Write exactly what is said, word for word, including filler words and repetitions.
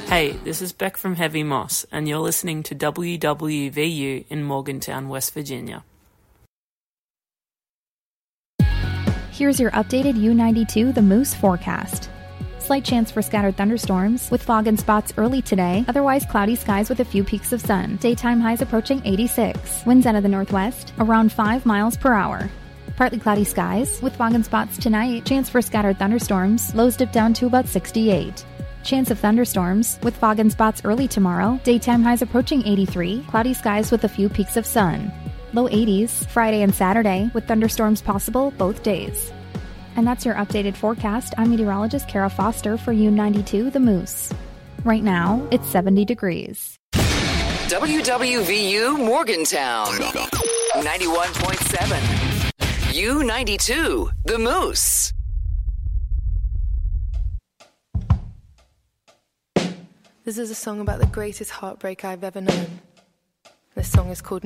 Hey, this is Beck from Heavy Moss, and you're listening to W W V U in Morgantown, West Virginia. Here's your updated U ninety-two The Moose forecast. Slight chance for scattered thunderstorms, with fog and spots early today, otherwise cloudy skies with a few peaks of sun. Daytime highs approaching eighty-six. Winds out of the northwest, around five miles per hour. Partly cloudy skies, with fog and spots tonight. Chance for scattered thunderstorms, lows dip down to about sixty-eight. Chance of thunderstorms, with fog and spots early tomorrow. Daytime highs approaching eighty-three. Cloudy skies with a few peaks of sun. Low eighties, Friday and Saturday, with thunderstorms possible both days. And that's your updated forecast. I'm meteorologist Kara Foster for U ninety-two The Moose. Right now, it's seventy degrees. W W V U Morgantown, ninety-one point seven. U ninety-two The Moose. This is a song about the greatest heartbreak I've ever known. This song is called